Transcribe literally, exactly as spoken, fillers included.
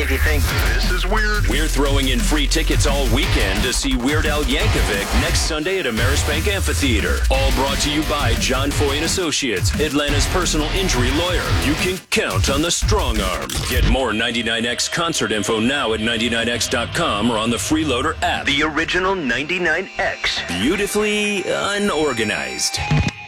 make you think, this is weird. We're throwing in free tickets all weekend to see Weird Al Yankovic next Sunday at Amerisbank Amphitheater. All brought to you by John Foy and Associates, Atlanta's personal injury lawyer. You can count on the strong arm. Get more ninety-nine X concert info now at ninety-nine X dot com or on the Freeloader app. The original ninety-nine X. Beautifully unorganized.